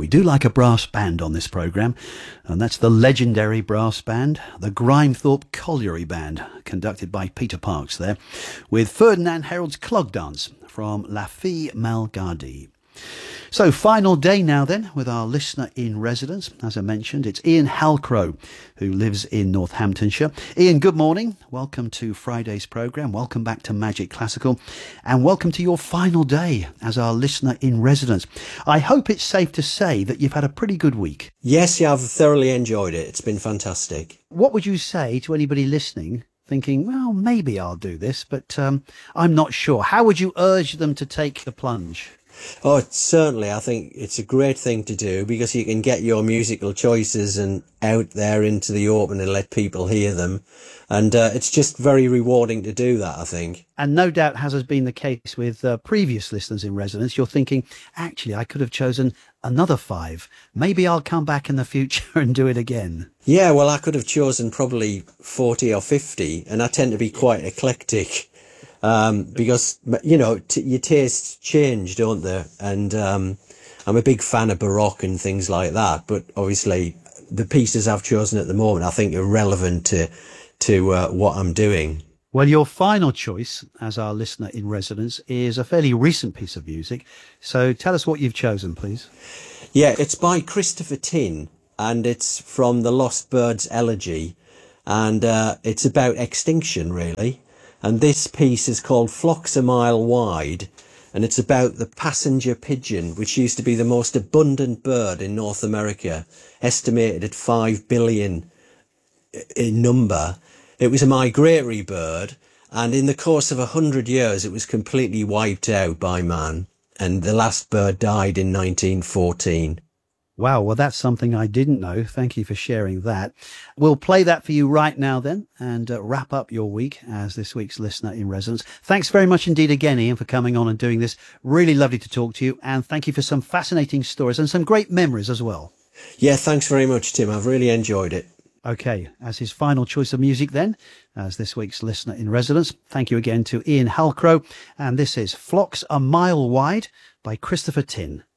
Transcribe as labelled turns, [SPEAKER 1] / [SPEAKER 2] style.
[SPEAKER 1] We do like a brass band on this programme, and that's the legendary brass band, the Grimethorpe Colliery Band, conducted by Peter Parks there, with Ferdinand Harold's Clog Dance from La Fille Malgardie. So, final day now then with our listener in residence. As I mentioned, it's Ian Halcrow, who lives in Northamptonshire. Ian, good morning. Welcome to Friday's programme. Welcome back to Magic Classical. And welcome to your final day as our listener in residence. I hope it's safe to say that you've had a pretty good week.
[SPEAKER 2] Yes, yeah, I've thoroughly enjoyed it. It's been fantastic.
[SPEAKER 1] What would you say to anybody listening thinking, well, maybe I'll do this, but I'm not sure? How would you urge them to take the plunge?
[SPEAKER 2] Oh, certainly. I think it's a great thing to do because you can get your musical choices and out there into the open and let people hear them. And it's just very rewarding to do that, I think.
[SPEAKER 1] And no doubt has been the case with previous listeners in residence. You're thinking, actually, I could have chosen another 5. Maybe I'll come back in the future and do it again.
[SPEAKER 2] Yeah, well, I could have chosen probably 40 or 50, and I tend to be quite eclectic. Because, you know, your tastes change, don't they? And I'm a big fan of Baroque and things like that. But obviously, the pieces I've chosen at the moment, I think are relevant to what I'm doing.
[SPEAKER 1] Well, your final choice as our listener in residence is a fairly recent piece of music. So tell us what you've chosen, please.
[SPEAKER 2] Yeah, it's by Christopher Tin, and it's from the Lost Birds Elegy. And it's about extinction, really. And this piece is called Flocks a Mile Wide, and it's about the passenger pigeon, which used to be the most abundant bird in North America, estimated at 5 billion in number. It was a migratory bird, and in the course of 100 years, it was completely wiped out by man, and the last bird died in 1914.
[SPEAKER 1] Wow, well, that's something I didn't know. Thank you for sharing that. We'll play that for you right now then and wrap up your week as this week's listener in residence. Thanks very much indeed again, Ian, for coming on and doing this. Really lovely to talk to you, and thank you for some fascinating stories and some great memories as well.
[SPEAKER 2] Yeah, thanks very much, Tim. I've really enjoyed it.
[SPEAKER 1] Okay, as his final choice of music then, as this week's listener in residence, thank you again to Ian Halcrow, and this is Flocks a Mile Wide by Christopher Tin.